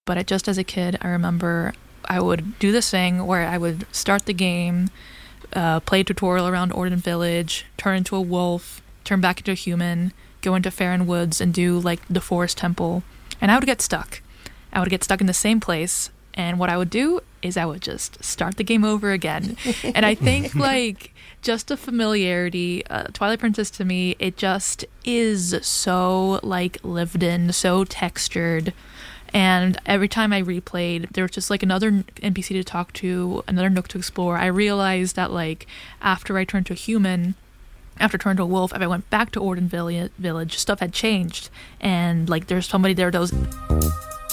but just as a kid, I remember I would do this thing where I would start the game, play a tutorial around Orden Village, turn into a wolf, turn back into a human, go into Farron Woods and do like the Forest Temple, and I would get stuck. I would get stuck in the same place, and what I would do is I would just start the game over again. And I think like just the familiarity, Twilight Princess to me, it just is so like lived in, so textured. And every time I replayed, there was just like another NPC to talk to, another nook to explore. I realized that like after I turned to a human, after I turned to a wolf, if I went back to Orden Village, stuff had changed. And like there's somebody there that was